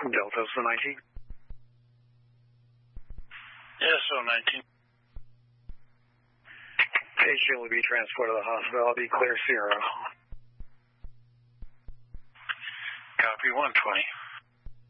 Delta SO-19. Yes, SO-19. Patient will be transported to the hospital. I'll be clear Sierra. Copy 120.